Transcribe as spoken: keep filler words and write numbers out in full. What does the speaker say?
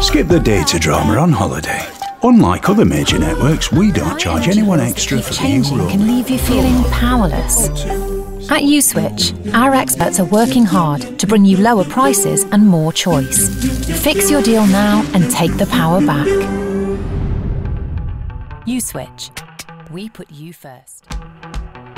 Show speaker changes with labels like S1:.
S1: Skip the data drama on holiday. Unlike other major networks, we don't charge anyone extra for the new
S2: Changing
S1: roam.
S2: can leave you feeling powerless. At USwitch, our experts are working hard to bring you lower prices and more choice. Fix your deal now and take the power back. USwitch. We put you first.